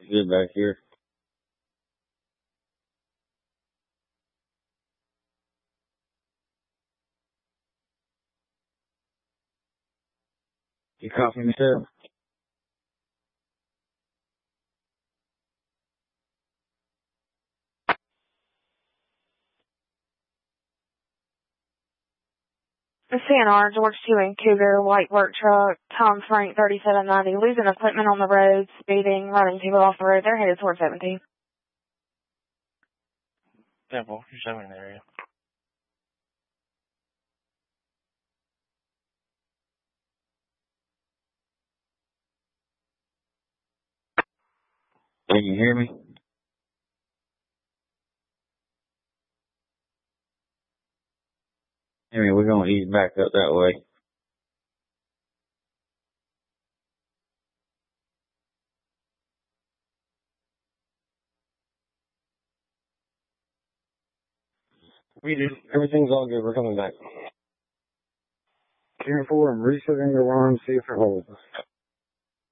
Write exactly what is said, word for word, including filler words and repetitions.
Good back here. You copy me, sir? C N R, George two and Cougar, white work truck, Tom Frank, thirty-seven ninety, losing equipment on the road, speeding, running people off the road. They're headed toward seventeen. Temple, you're showing the area. Can you hear me? I mean, we're going to ease back up that way. We do. Everything's all good. We're coming back. Careful, I'm resetting the alarm, see if it holds.